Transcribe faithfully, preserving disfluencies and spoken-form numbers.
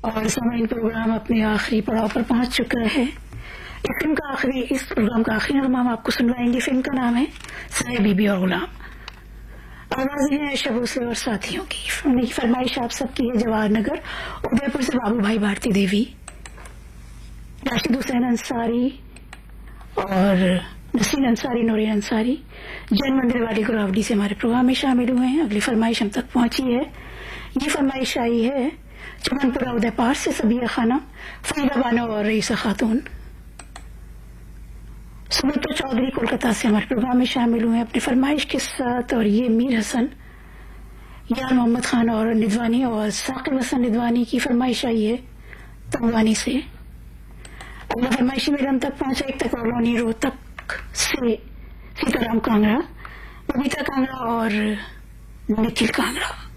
और सामाइन प्रोग्राम अपने आखिरी पड़ाव पर पहुंच चुका है। इस फिल्म का आखिरी इस प्रोग्राम का आखिरी नगमा हम आपको सुनवाएंगे। फिल्म का नाम है साय बीबी और गुलाम। आवाजें हैं आयशा भोसले और साथियों की। फिल्म की फरमाइश आप सबकी है जवाहर नगर उदयपुर से बाबू भाई भारती देवी, राशिद हुसैन अंसारी और नसीर अंसारी, नूरीन अंसारी जैन मंदिर वाली गुरावडी से हमारे प्रोग्राम में शामिल हुए हैं। अगली फरमाइश हम तक पहुंची है। ये फरमाइश आई है चमनपुरा उदयपार से सबिया खाना, फरीदा बानो और रईसा खातून। सुमित्रा चौधरी कोलकाता से हमारे प्रोग्राम में शामिल हुए हैं अपनी फरमाइश के साथ। और ये मीर हसन, यार मोहम्मद खान और निदवानी और साकिब हसन निदवानी की फरमाइश आई है तंगवानी से। अगला फरमाइशी मेरे हम तक पहुंचा एक तक कॉलोनी रोहतक से सीताराम कांगड़ा, बबीता कांगड़ा और निखिल कांगड़ा।